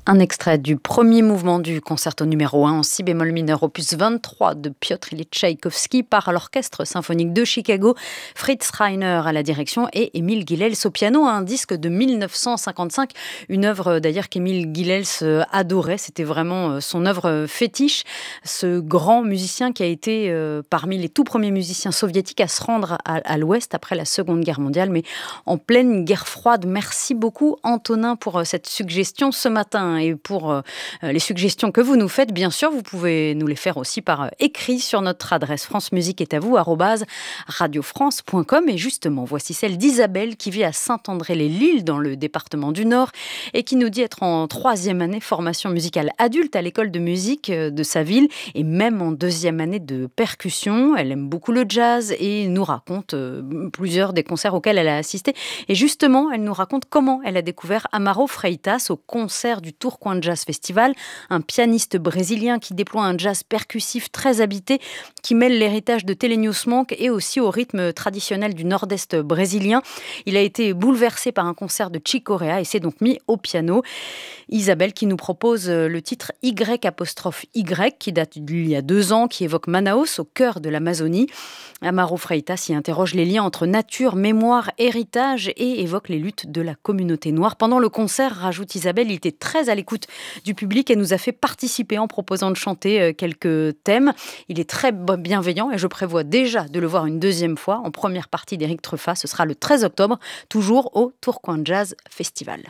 Un extrait du premier mouvement du concerto numéro 1 en si bémol mineur opus 23 de Piotr Ilyich Tchaïkovski par l'Orchestre symphonique de Chicago, Fritz Reiner à la direction et Émile Guilels au piano, un disque de 1955, une œuvre d'ailleurs qu'Émile Guilels adorait, c'était vraiment son œuvre fétiche, ce grand musicien qui a été parmi les tout premiers musiciens soviétiques à se rendre à l'Ouest après la Seconde Guerre mondiale, mais en pleine guerre froide. Merci beaucoup Antonin pour cette suggestion ce matin. Et pour les suggestions que vous nous faites, bien sûr, vous pouvez nous les faire aussi par écrit sur notre adresse francemusiqueestavou @radiofrance.com. Et justement, voici celle d'Isabelle qui vit à Saint-André-les-Lilles dans le département du Nord et qui nous dit être en 3e année formation musicale adulte à l'école de musique de sa ville et même en 2e année de percussion. Elle aime beaucoup le jazz et nous raconte plusieurs des concerts auxquels elle a assisté. Et justement, elle nous raconte comment elle a découvert Amaro Freitas au concert du Tourcoing Jazz Festival, un pianiste brésilien qui déploie un jazz percussif très habité, qui mêle l'héritage de Thelonious Monk et aussi au rythme traditionnel du nord-est brésilien. Il a été bouleversé par un concert de Chick Corea et s'est donc mis au piano. Isabelle qui nous propose le titre Y', qui date d'il y a 2 ans, qui évoque Manaus, au cœur de l'Amazonie. Amaro Freitas y interroge les liens entre nature, mémoire, héritage et évoque les luttes de la communauté noire. Pendant le concert, rajoute Isabelle, il était très à l'écoute du public et nous a fait participer en proposant de chanter quelques thèmes. Il est très bienveillant et je prévois déjà de le voir une 2e fois en première partie d'Éric Truffat. Ce sera le 13 octobre, toujours au Tourcoing Jazz Festival.